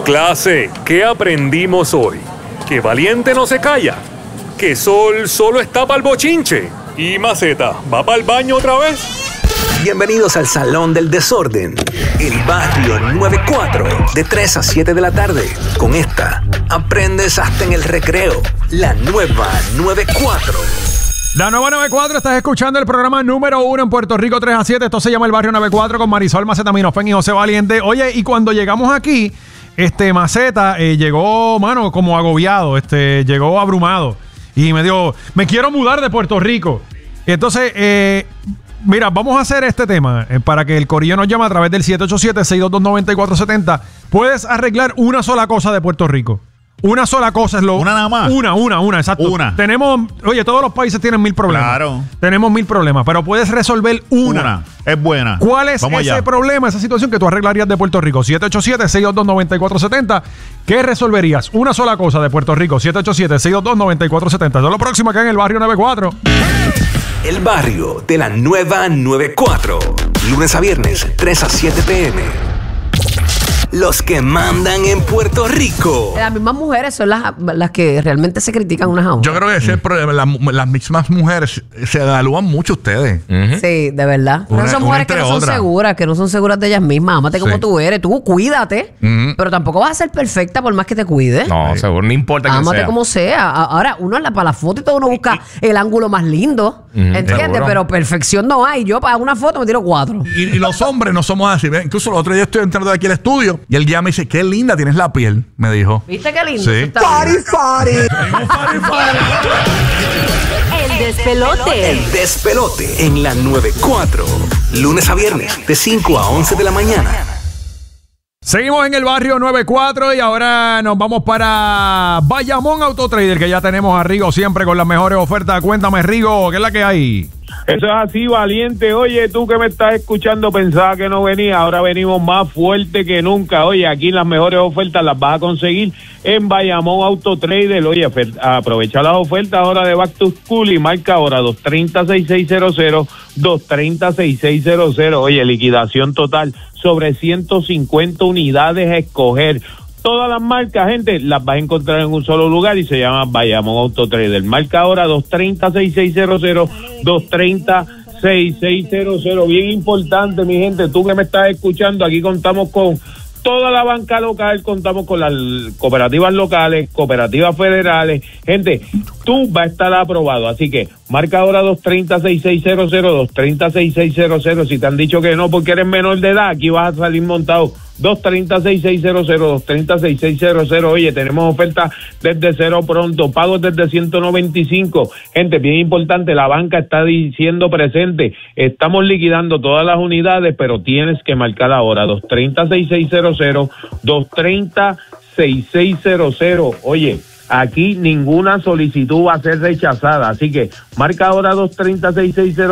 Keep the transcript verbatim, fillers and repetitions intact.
Clase, ¿qué aprendimos hoy? Que valiente no se calla, que Sol solo está para el bochinche y Maceta va para el baño otra vez. Bienvenidos al Salón del Desorden, el Barrio noventa y cuatro, de tres a siete de la tarde. Con esta, aprendes hasta en el recreo. La nueva noventa y cuatro. La nueva noventa y cuatro, estás escuchando el programa número uno en Puerto Rico, tres a siete. Esto se llama el Barrio noventa y cuatro con Marisol Maceta Minofén y José Valiente. Oye, y cuando llegamos aquí, este Maceta eh, llegó, mano, como agobiado, este, llegó abrumado. Y me dijo, me quiero mudar de Puerto Rico. Entonces, eh, mira, vamos a hacer este tema eh, para que el corillo nos llame a través del siete ocho siete, seis dos dos, nueve cuatro siete cero. Puedes arreglar una sola cosa de Puerto Rico. Una sola cosa es lo... ¿Una nada más? Una, una, una, exacto. Una. Tenemos... Oye, todos los países tienen mil problemas. Claro. Tenemos mil problemas, pero puedes resolver una. Una. Es buena. ¿Cuál es Vamos ese allá. problema, esa situación que tú arreglarías de Puerto Rico? siete ocho siete, seis dos dos, nueve cuatro siete cero. ¿Qué resolverías? Una sola cosa de Puerto Rico. siete ocho siete, seis dos dos, nueve cuatro siete cero. Eso es lo próximo acá en el Barrio noventa y cuatro. El Barrio de la nueva noventa y cuatro. Lunes a viernes, tres a siete pm. Los que mandan en Puerto Rico. Las mismas mujeres son las, las que realmente se critican unas a otras. Yo creo que ese es el problema. Las, las mismas mujeres se evalúan mucho ustedes. Uh-huh. Sí, de verdad. Pero Una- son una mujeres que entre no son otras. seguras, que no son seguras de ellas mismas. Ámate como Sí. tú eres. Tú cuídate, Ujú. pero tampoco vas a ser perfecta por más que te cuides. No, Sí. seguro, no importa quién Ámate sea. como sea. A- Ahora, uno es la, para la foto y todo uno busca el ángulo más lindo. ¿Entiendes? seguro. Pero perfección no hay. Yo para una foto me tiro cuatro. Y, y los hombres no somos así. Ve, incluso el otro día estoy entrando de aquí al estudio y él ya me dice, qué linda tienes la piel, me dijo. ¿Viste qué lindo? Sí. Eso está bien. El despelote. El Despelote en la noventa y cuatro. Lunes a viernes, de cinco a once de la mañana. Seguimos en el Barrio noventa y cuatro y ahora nos vamos para Bayamón Autotrader, que ya tenemos a Rigo siempre con las mejores ofertas. Cuéntame, Rigo, ¿qué es la que hay? Eso es así, Valiente. Oye, tú que me estás escuchando pensaba que no venía, ahora venimos más fuerte que nunca. Oye, aquí las mejores ofertas las vas a conseguir en Bayamón Autotrader. Oye, aprovecha las ofertas ahora de Back to School y marca ahora dos tres cero, seis seis cero cero, dos tres cero, seis seis cero cero. Oye, liquidación total sobre ciento cincuenta unidades a escoger. Todas las marcas, gente, las vas a encontrar en un solo lugar y se llama Bayamón Autotrader. Marca ahora dos tres cero, seis seis cero cero, dos tres cero, seis seis cero cero. Bien importante, mi gente, tú que me estás escuchando, aquí contamos con toda la banca local, contamos con las cooperativas locales, cooperativas federales. Gente, tú vas a estar aprobado, así que marca ahora dos tres cero, seis seis cero cero, dos tres cero, seis seis cero cero. Si te han dicho que no porque eres menor de edad, aquí vas a salir montado. dos tres cero, seis seis cero cero, dos tres cero, seis seis cero cero. Oye, tenemos ofertas desde cero pronto, pagos desde ciento noventa y cinco. Gente, bien importante, la banca está diciendo presente, estamos liquidando todas las unidades, pero tienes que marcar ahora dos tres cero, seis seis cero cero, dos tres cero, seis seis cero cero. Oye, aquí ninguna solicitud va a ser rechazada, así que marca ahora dos tres cero, seis seis cero cero.